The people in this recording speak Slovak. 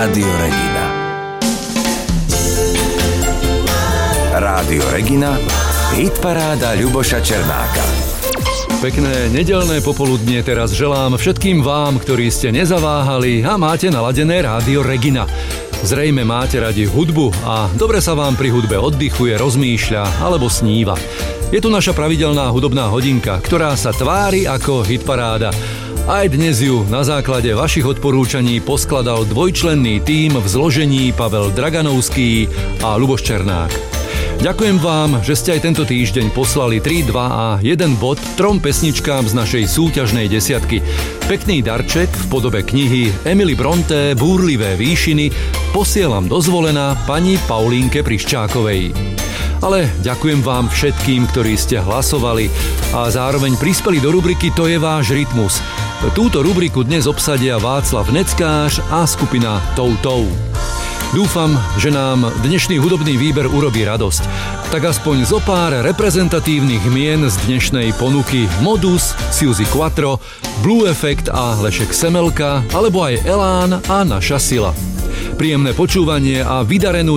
Rádio Regina. Rádio Regina, hitparáda Ľuboša Černáka. Pekné nedeľné popoludnie teraz želám všetkým vám, ktorí ste nezaváhali a máte naladené Rádio Regina. Zrejme máte radi hudbu a dobre sa vám pri hudbe oddychuje, rozmýšľa alebo sníva. Je tu naša pravidelná hudobná hodinka, ktorá sa tvári ako hitparáda. Aj dnes ju na základe vašich odporúčaní poskladal dvojčlenný tím v zložení Pavel Draganovský a Ľuboš Černák. Ďakujem vám, že ste aj tento týždeň poslali 3, 2 a 1 bod 3 pesničkám z našej súťažnej desiatky. Pekný darček v podobe knihy Emily Brontë Búrlivé výšiny posielam dozvolená pani Paulínke Priščákovej. Ale ďakujem vám všetkým, ktorí ste hlasovali a zároveň prispeli do rubriky To je váš rytmus. Túto rubriku dnes obsadia Václav Neckář a skupina Toutou. Dúfam, že nám dnešný hudobný výber urobí radosť. Tak aspoň zo pár reprezentatívnych mien z dnešnej ponuky: Modus, Siouxsie Quattro, Blue Effect a Lešek Semelka, alebo aj Elán a Naša sila. Príjemné počúvanie a vydarenú